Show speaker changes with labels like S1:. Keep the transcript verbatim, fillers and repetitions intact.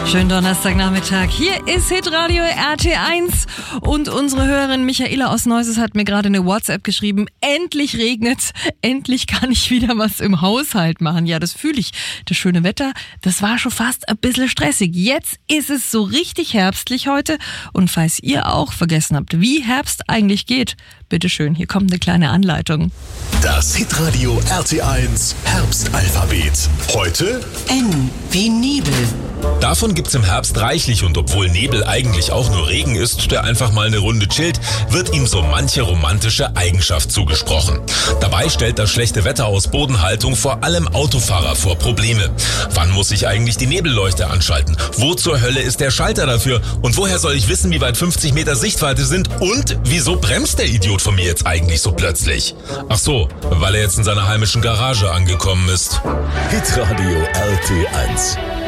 S1: Schönen Donnerstagnachmittag. Hier ist Hitradio R T eins und unsere Hörerin Michaela aus Neuses hat mir gerade eine WhatsApp geschrieben. Endlich regnet's, endlich kann ich wieder was im Haushalt machen. Ja, das fühle ich. Das schöne Wetter, das war schon fast ein bisschen stressig. Jetzt ist es so richtig herbstlich heute und falls ihr auch vergessen habt, wie Herbst eigentlich geht, bitteschön, hier kommt eine kleine Anleitung.
S2: Das Hitradio R T eins Herbstalphabet. Heute
S3: N wie Nebel.
S4: Davon gibt's im Herbst reichlich und obwohl Nebel eigentlich auch nur Regen ist, der einfach mal eine Runde chillt, wird ihm so manche romantische Eigenschaft zugesprochen. Dabei stellt das schlechte Wetter aus Bodenhaltung vor allem Autofahrer vor Probleme. Wann muss ich eigentlich die Nebelleuchte anschalten? Wo zur Hölle ist der Schalter dafür? Und woher soll ich wissen, wie weit fünfzig Meter Sichtweite sind? Und wieso bremst der Idiot von mir jetzt eigentlich so plötzlich? Ach so, weil er jetzt in seiner heimischen Garage angekommen ist.
S2: Hitradio R T eins.